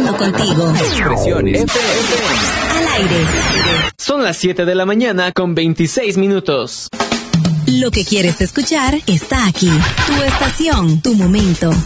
conectando contigo. Expresiones FM. Al aire. Son las 7 de la mañana con 26 minutos. Lo que quieres escuchar está aquí. Tu estación, tu momento.